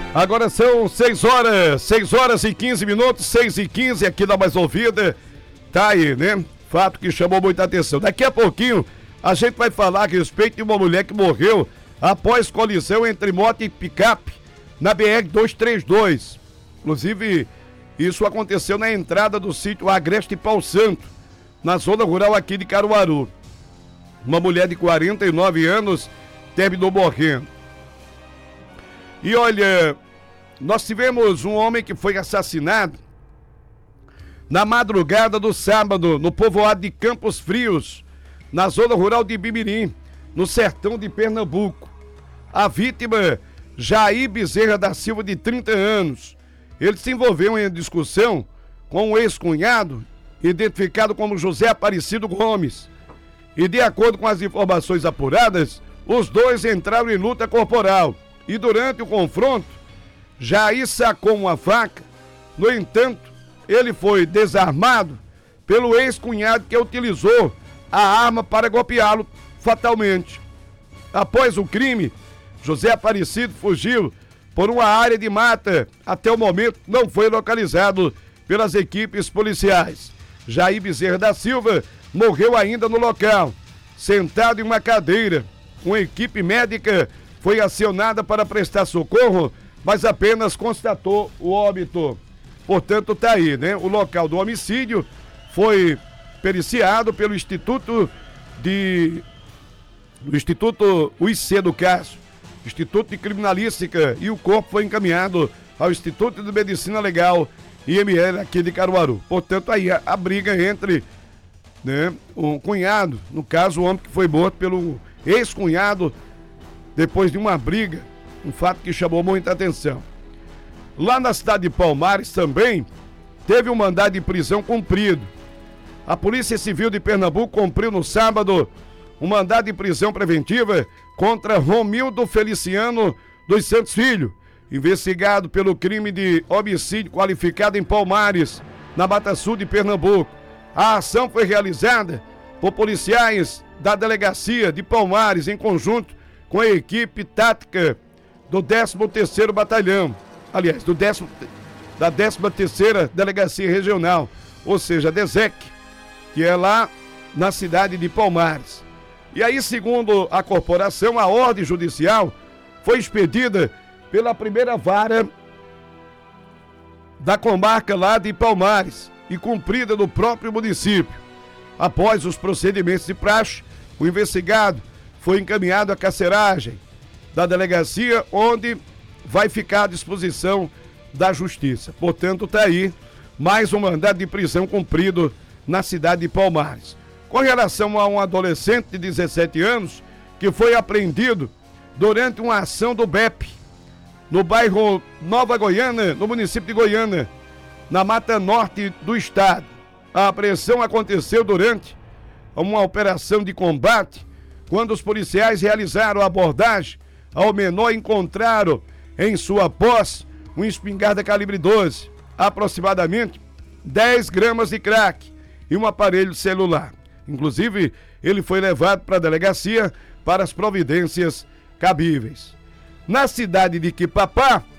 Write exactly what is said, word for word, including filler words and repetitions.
Agora são seis horas, seis horas e quinze minutos, seis e quinze aqui da Mais Ouvida. Tá aí, né? Fato que chamou muita atenção. Daqui a pouquinho a gente vai falar a respeito de uma mulher que morreu após colisão entre moto e picape na B R duzentos e trinta e dois. Inclusive, isso aconteceu na entrada do sítio Agreste Pau Santo, na zona rural aqui de Caruaru. Uma mulher de quarenta e nove anos terminou morrendo. E olha, nós tivemos um homem que foi assassinado na madrugada do sábado, no povoado de Campos Frios, na zona rural de Bimirim, no sertão de Pernambuco. A vítima, Jair Bezerra da Silva, de trinta anos. Ele se envolveu em discussão com um ex-cunhado, identificado como José Aparecido Gomes. E de acordo com as informações apuradas, os dois entraram em luta corporal. E durante o confronto, Jair sacou uma faca. No entanto, ele foi desarmado pelo ex-cunhado, que utilizou a arma para golpeá-lo fatalmente. Após o crime, José Aparecido fugiu por uma área de mata. Até o momento não foi localizado pelas equipes policiais. Jair Bezerra da Silva morreu ainda no local, sentado em uma cadeira. Uma equipe médica foi acionada para prestar socorro, mas apenas constatou o óbito. Portanto, tá aí, né? O local do homicídio foi periciado pelo Instituto de... do Instituto U I C do caso, Instituto de Criminalística, e o corpo foi encaminhado ao Instituto de Medicina Legal, I M L, aqui de Caruaru. Portanto, aí a, a briga entre, né, um cunhado, no caso, o homem que foi morto pelo ex-cunhado, depois de uma briga, um fato que chamou muita atenção. Lá na cidade de Palmares também teve um mandado de prisão cumprido. A Polícia Civil de Pernambuco cumpriu no sábado um mandado de prisão preventiva contra Romildo Feliciano dos Santos Filho, investigado pelo crime de homicídio qualificado em Palmares, na Mata Sul de Pernambuco. A ação foi realizada por policiais da Delegacia de Palmares, em conjunto com a equipe tática do décimo terceiro Batalhão, aliás, do décimo, da décima terceira Delegacia Regional, ou seja, a DESEC, que é lá na cidade de Palmares. E aí, segundo a corporação, a ordem judicial foi expedida pela primeira vara da comarca lá de Palmares e cumprida no próprio município. Após os procedimentos de praxe, o investigado foi encaminhado à carceragem da delegacia, onde vai ficar à disposição da justiça. Portanto, está aí mais um mandado de prisão cumprido na cidade de Palmares. Com relação a um adolescente de dezessete anos que foi apreendido durante uma ação do B E P no bairro Nova Goiânia, no município de Goiânia, na Mata Norte do estado. A apreensão aconteceu durante uma operação de combate, quando os policiais realizaram a abordagem ao menor. Encontraram em sua posse uma espingarda calibre doze, aproximadamente dez gramas de crack e um aparelho celular. Inclusive, ele foi levado para a delegacia para as providências cabíveis. Na cidade de Quipapá,